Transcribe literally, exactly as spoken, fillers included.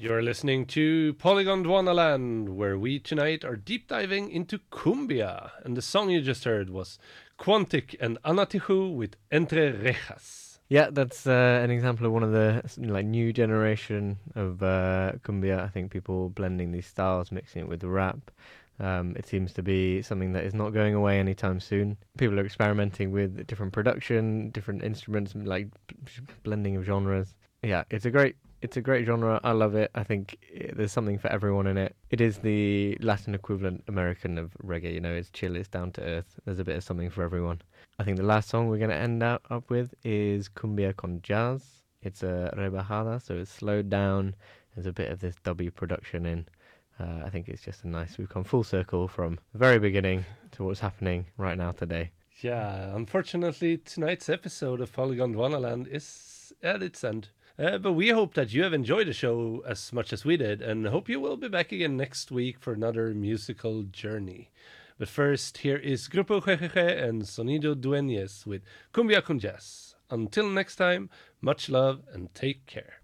You're listening to Polygon Dwanaland, where we tonight are deep diving into cumbia. And the song you just heard was Quantic and Anatihu with Entre Rejas. Yeah, that's uh, an example of one of the like new generation of uh, cumbia. I think people blending these styles, mixing it with the rap. Um, it seems to be something that is not going away anytime soon. People are experimenting with different production, different instruments, like blending of genres. Yeah, it's a great, it's a great genre. I love it. I think there's something for everyone in it. It is the Latin equivalent American of reggae. You know, it's chill, it's down to earth. There's a bit of something for everyone. I think the last song we're going to end out up with is Cumbia con Jazz. It's a rebajada, so it's slowed down. There's a bit of this dubby production in. Uh, I think it's just a nice, we've come full circle from the very beginning to what's happening right now today. Yeah, unfortunately, tonight's episode of Polygon Dwanaland is at its end. Uh, but we hope that you have enjoyed the show as much as we did, and hope you will be back again next week for another musical journey. But first, here is Grupo Jejeje and Sonido Dueñez with Cumbia con Jazz. Until next time, much love and take care.